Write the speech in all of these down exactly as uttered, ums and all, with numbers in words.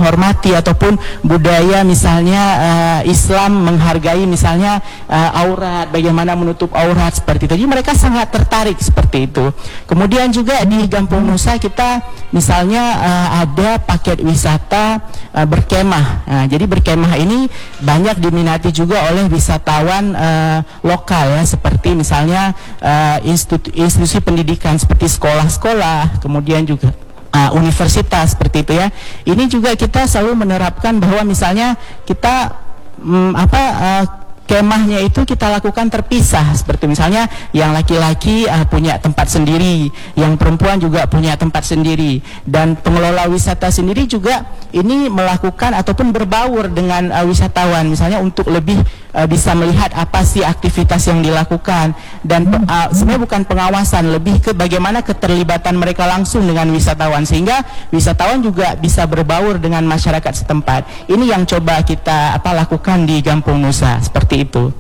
menghormati ataupun budaya misalnya uh, Islam menghargai misalnya uh, aurat, bagaimana menutup aurat seperti itu. Jadi mereka sangat tertarik seperti itu. Kemudian juga di Gampung Nusa kita misalnya uh, ada paket wisata uh, berkemah. Nah, jadi berkemah ini banyak diminati juga oleh wisatawan uh, lokal ya, seperti misalnya uh, institusi, institusi pendidikan seperti sekolah-sekolah, kemudian juga Uh, universitas seperti itu ya. Ini juga kita selalu menerapkan bahwa misalnya kita um, apa uh, kemahnya itu kita lakukan terpisah, seperti misalnya yang laki-laki uh, punya tempat sendiri, yang perempuan juga punya tempat sendiri, dan pengelola wisata sendiri juga ini melakukan ataupun berbaur dengan uh, wisatawan misalnya untuk lebih uh, bisa melihat apa sih aktivitas yang dilakukan, dan uh, sebenarnya bukan pengawasan, lebih ke bagaimana keterlibatan mereka langsung dengan wisatawan sehingga wisatawan juga bisa berbaur dengan masyarakat setempat. Ini yang coba kita apa lakukan di Gampung Nusa seperti itu.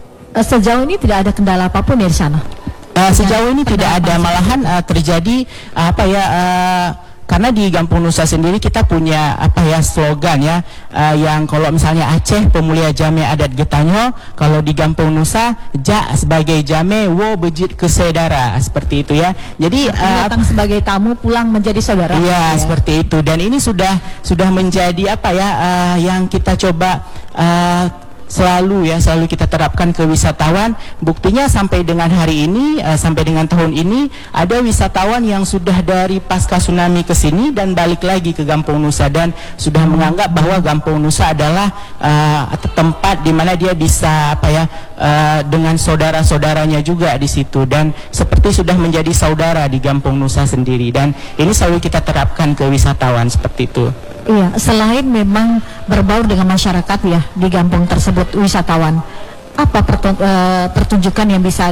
Sejauh ini tidak ada kendala apapun ya di sana? Uh, sejauh ini tidak ada, malahan uh, terjadi uh, apa ya uh, karena di Gampung Nusa sendiri kita punya apa ya slogan ya uh, yang kalau misalnya Aceh pemulia jame adat Getanyo, kalau di Gampung Nusa ja sebagai jame wo bejit ke saudara, seperti itu ya. Jadi uh, datang sebagai tamu pulang menjadi saudara. Iya ya, seperti itu, dan ini sudah sudah menjadi apa ya uh, yang kita coba uh, selalu ya selalu kita terapkan ke wisatawan. Buktinya sampai dengan hari ini uh, sampai dengan tahun ini ada wisatawan yang sudah dari pasca tsunami ke sini dan balik lagi ke Gampung Nusa dan sudah menganggap bahwa Gampung Nusa adalah uh, tempat di mana dia bisa apa ya uh, dengan saudara-saudaranya juga di situ, dan seperti sudah menjadi saudara di Gampung Nusa sendiri, dan ini selalu kita terapkan ke wisatawan seperti itu. Iya, selain memang berbaur dengan masyarakat ya di kampung tersebut wisatawan, apa pertunjukan yang bisa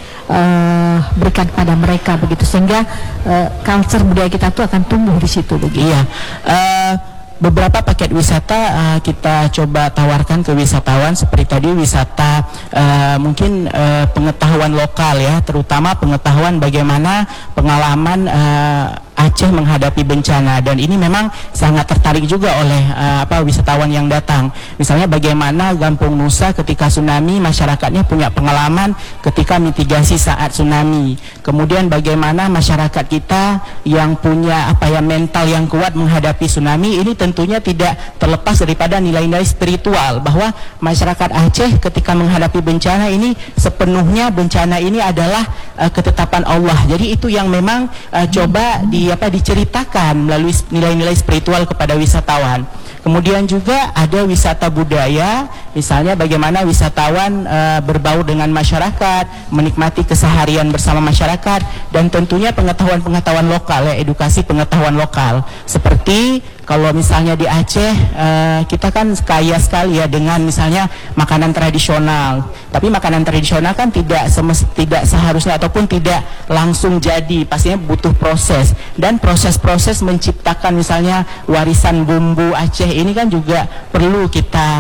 diberikan uh, kepada mereka begitu sehingga uh, culture budaya kita tuh akan tumbuh di situ begitu? Iya. Uh, Beberapa paket wisata uh, kita coba tawarkan ke wisatawan, seperti tadi wisata uh, mungkin uh, pengetahuan lokal ya, terutama pengetahuan bagaimana pengalaman uh, Aceh menghadapi bencana, dan ini memang sangat tertarik juga oleh uh, apa wisatawan yang datang. Misalnya bagaimana Gampung Nusa ketika tsunami masyarakatnya punya pengalaman ketika mitigasi saat tsunami. Kemudian bagaimana masyarakat kita yang punya apa ya mental yang kuat menghadapi tsunami, ini tentunya tidak terlepas daripada nilai-nilai spiritual bahwa masyarakat Aceh ketika menghadapi bencana ini sepenuhnya bencana ini adalah uh, ketetapan Allah. Jadi itu yang memang uh, coba di apa diceritakan melalui nilai-nilai spiritual kepada wisatawan. Kemudian juga ada wisata budaya, misalnya bagaimana wisatawan e, berbaur dengan masyarakat, menikmati keseharian bersama masyarakat, dan tentunya pengetahuan-pengetahuan lokal ya, edukasi pengetahuan lokal. Seperti kalau misalnya di Aceh e, kita kan kaya sekali ya dengan misalnya makanan tradisional. Tapi makanan tradisional kan tidak semest, tidak seharusnya ataupun tidak langsung jadi, pastinya butuh proses, dan proses-proses menciptakan misalnya warisan bumbu Aceh ini kan juga perlu kita